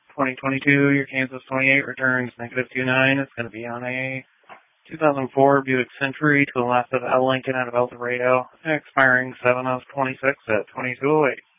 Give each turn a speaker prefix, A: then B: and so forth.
A: 2022, your Kansas 28 returns -29. It's going to be on a 2004 Buick Century to the left of L. Lincoln out of El Dorado, expiring 7/26 at 2208.